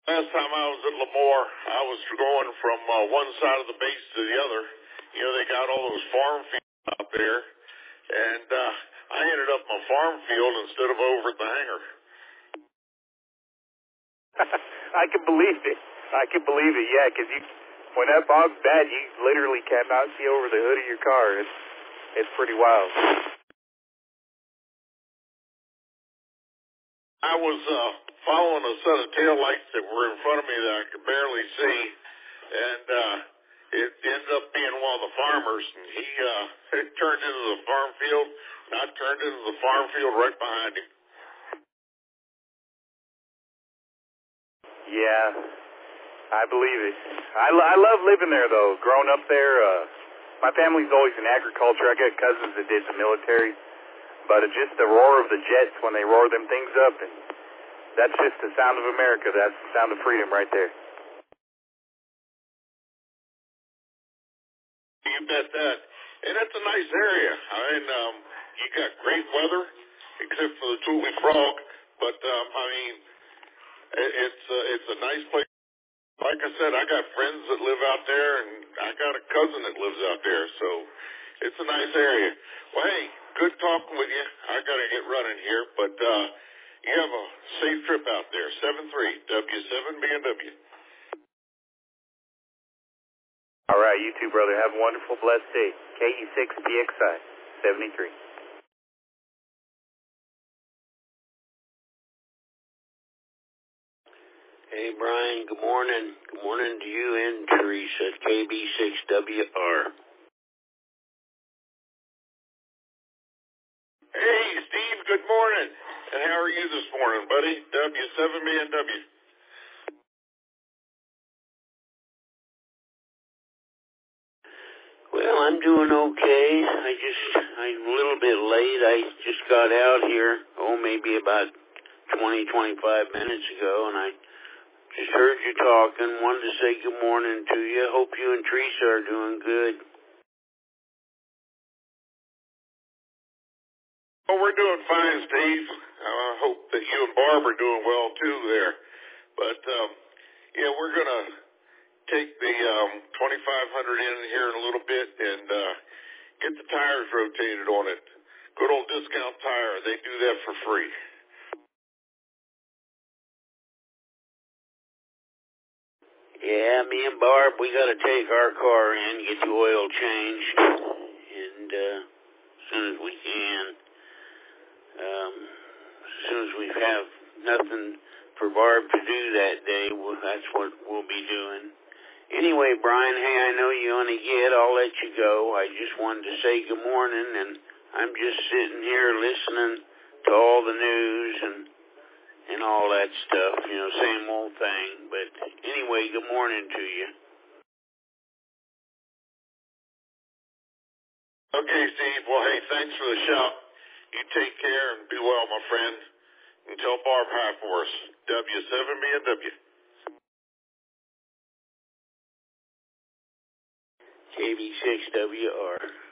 Last time I was at Lemoore, I was going from one side of the base to the other. You know, they got all those farm fields out there, and I ended up in a farm field instead of over at the hangar. I can believe it. Yeah, because when that fog's bad, you literally cannot see over the hood of your car. It's pretty wild. I was following a set of taillights that were in front of me that I could barely see, and it ended up being one of the farmers, and he turned into the farm field, and I turned into the farm field right behind him. Yeah, I believe it. I love living there, though. Growing up there, my family's always in agriculture. I got cousins that did the military. But just the roar of the jets when they roar them things up, and that's just the sound of America. That's the sound of freedom right there. You bet that. And it's a nice area. I mean, you got great weather, except for the Tule Frog. But, I mean, it's a nice place. Like I said, I got friends that live out there, and I got a cousin that lives out there. So it's a nice area. Well, hey, good talking with you. I got to get running here, but you have a safe trip out there. 73W7BMW. All right, you too, brother. Have a wonderful, blessed day. KE6PXI 73. Hey, Brian, good morning. Good morning to you and Teresa at KB6WR. Hey, Steve, good morning. And how are you this morning, buddy? W7BMW. Well, I'm doing okay. I'm a little bit late. I just got out here, maybe about 20, 25 minutes ago, and I just heard you talking. Wanted to say good morning to you. Hope you and Teresa are doing good. Well, we're doing fine, Steve. I hope that you and Barb are doing well, too, there. But, yeah, we're going to take the 2500 in here in a little bit and get the tires rotated on it. Good old Discount Tire. They do that for free. Yeah, me and Barb, we got to take our car in, get the oil changed, and as soon as we can. As soon as we have nothing for Barb to do that day, that's what we'll be doing. Anyway, Brian, hey, I know you on a get. I'll let you go. I just wanted to say good morning, and I'm just sitting here listening to all the news and all that stuff, same old thing. But anyway, good morning to you. Okay, Steve. Well, hey, thanks for the shout. You take care and be well, my friend. And tell Barb hi for us. W7BMW. KB6WR.